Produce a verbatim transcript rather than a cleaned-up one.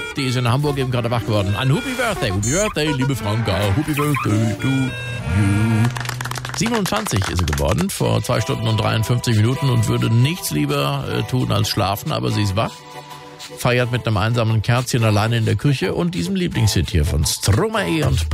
die ist in Hamburg eben gerade wach geworden. Ein Happy Birthday, Happy Birthday, liebe Franka, Happy Birthday to you. siebenundzwanzig ist sie geworden, vor zwei Stunden und dreiundfünfzig Minuten und würde nichts lieber äh, tun als schlafen, aber sie ist wach. Feiert mit einem einsamen Kerzchen alleine in der Küche und diesem Lieblingshit hier von Stromae und